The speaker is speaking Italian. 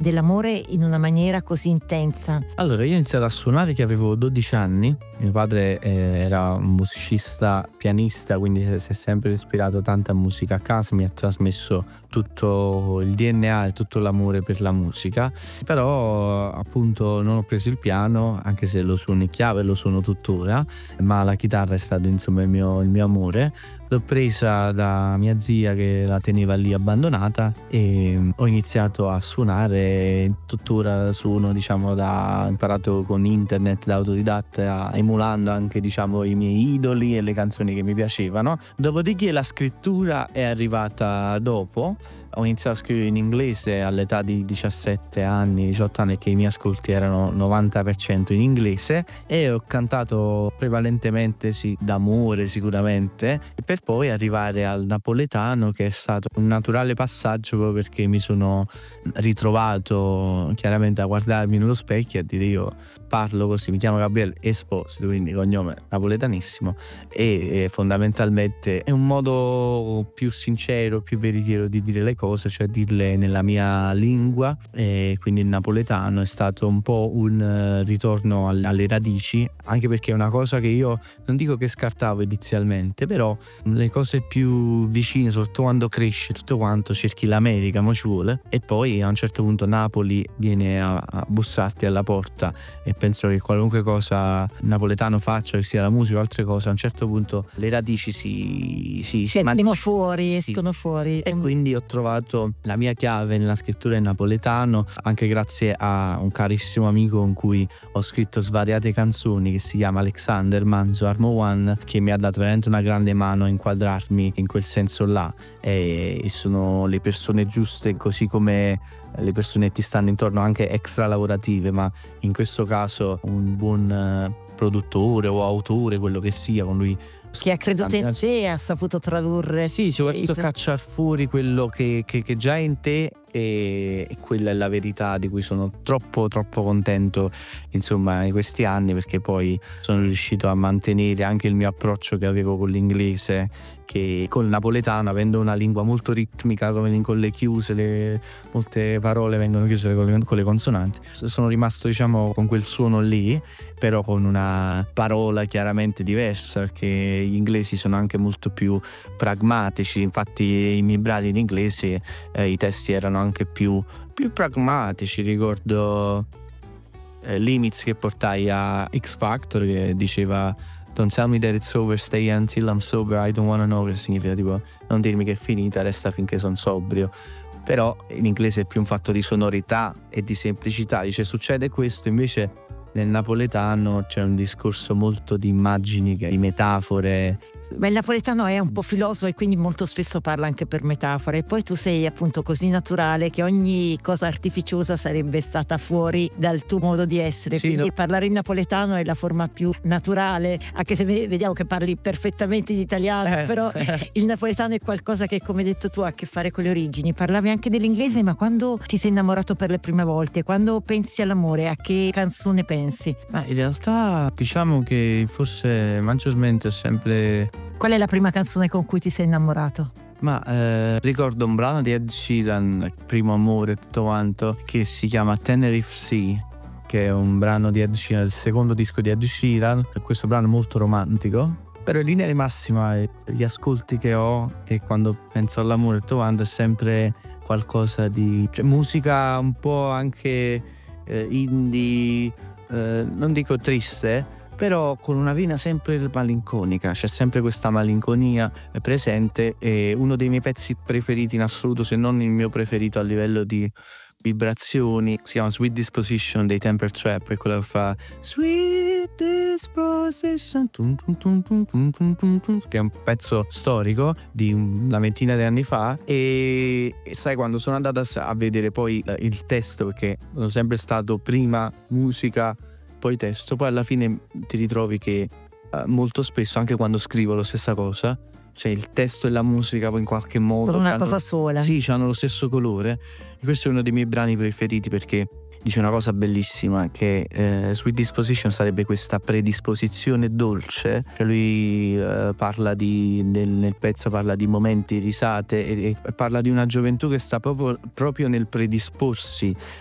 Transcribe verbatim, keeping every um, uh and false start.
dell'amore in una maniera così intensa? Allora, io ho iniziato a suonare che avevo dodici anni. Mio padre eh, era un musicista, pianista, quindi si è sempre ispirato tanto a musica a casa, mi ha trasmesso tutto il D N A e tutto l'amore per la musica. Però appunto non ho preso il piano, anche se lo suono in chiave, lo suono tuttora, ma la chitarra è stato insomma il mio, il mio amore. L'ho presa da mia zia che la teneva lì abbandonata e ho iniziato a suonare. Tuttora suono, diciamo, da ho imparato con internet, da autodidatta, emulando anche, diciamo, i miei idoli e le canzoni che mi piacevano. Dopodiché la scrittura è arrivata dopo. Ho iniziato a scrivere in inglese all'età di diciassette anni, diciotto anni, che i miei ascolti erano novanta per cento in inglese, e ho cantato prevalentemente sì, d'amore sicuramente, per poi arrivare al napoletano, che è stato un naturale passaggio proprio perché mi sono ritrovato chiaramente a guardarmi nello specchio e a dire: io parlo così, mi chiamo Gabriele Esposito, quindi cognome napoletanissimo, e, e fondamentalmente è un modo più sincero, più veritiero di dire le cose, cioè dirle nella mia lingua, e quindi il napoletano è stato un po' un ritorno alle radici, anche perché è una cosa che io non dico che scartavo inizialmente, però le cose più vicine, soprattutto quando cresci tutto quanto, cerchi l'America, mo ci vuole, e poi a un certo punto Napoli viene a, a bussarti alla porta, e penso che qualunque cosa napoletano faccia, che sia la musica o altre cose, a un certo punto le radici si si, si Escono fuori, sì. escono fuori. E quindi ho trovato la mia chiave nella scrittura in napoletano, anche grazie a un carissimo amico con cui ho scritto svariate canzoni, che si chiama Alexander Manzo Armo One, che mi ha dato veramente una grande mano a inquadrarmi in quel senso là, e sono le persone giuste, così come le persone che ti stanno intorno, anche extra lavorative, ma in questo caso un buon produttore o autore, quello che sia, con lui che ha creduto in te e ha saputo tradurre. Sì, soprattutto cacciar fuori quello che, che, che già è in te, e, e quella è la verità di cui sono troppo troppo contento insomma in questi anni, perché poi sono riuscito a mantenere anche il mio approccio che avevo con l'inglese, che col napoletano, avendo una lingua molto ritmica, come con le chiuse, le, molte parole vengono chiuse con le, con le consonanti. Sono rimasto, diciamo, con quel suono lì, però con una parola chiaramente diversa, perché gli inglesi sono anche molto più pragmatici. Infatti i miei brani in inglese, eh, i testi erano anche più, più pragmatici. Ricordo eh, Limits che portai a X Factor, che diceva: Don't tell me that it's over, stay until I'm sober, I don't wanna know, che significa tipo non dirmi che è finita, resta finché sono sobrio. Però in inglese è più un fatto di sonorità e di semplicità, dice succede questo. Invece nel napoletano c'è un discorso molto di immagini, di metafore. Beh, il napoletano è un po' filosofo e quindi molto spesso parla anche per metafore, e poi tu sei appunto così naturale che ogni cosa artificiosa sarebbe stata fuori dal tuo modo di essere, sì, quindi no? Parlare in napoletano è la forma più naturale, anche se vediamo che parli perfettamente in italiano, eh. Però il napoletano è qualcosa che, come hai detto tu, ha a che fare con le origini. Parlavi anche dell'inglese, ma quando ti sei innamorato per le prime volte, quando pensi all'amore, a che canzone pensi? Ma in realtà diciamo che forse maggiormente ho sempre... Qual è la prima canzone con cui ti sei innamorato? Ma eh, ricordo un brano di Ed Sheeran, il primo amore, tutto quanto, che si chiama Tenerife Sea, che è un brano di Ed Sheeran, il secondo disco di Ed Sheeran. Questo brano è molto romantico, però in linea di massima gli ascolti che ho, e quando penso all'amore tutto quanto, è sempre qualcosa di... cioè musica un po' anche eh, indie, eh, non dico triste, però con una vena sempre malinconica. C'è sempre questa malinconia presente, e uno dei miei pezzi preferiti in assoluto, se non il mio preferito a livello di vibrazioni, si chiama Sweet Disposition dei Temper Trap, è quello che fa Sweet Disposition, tum, tum, tum, tum, tum, tum, tum, tum, che è un pezzo storico di una ventina di anni fa. E, e sai, quando sono andata a vedere poi il testo, perché sono sempre stato prima musica poi testo, poi alla fine ti ritrovi che uh, molto spesso, anche quando scrivo la stessa cosa, cioè il testo e la musica poi in qualche modo una hanno, cosa sola. Sì, hanno lo stesso colore. E questo è uno dei miei brani preferiti, perché dice una cosa bellissima, che eh, Sweet Disposition sarebbe questa predisposizione dolce. Cioè lui eh, parla di nel, nel pezzo parla di momenti, risate, e, e parla di una gioventù che sta proprio, proprio nel predisporsi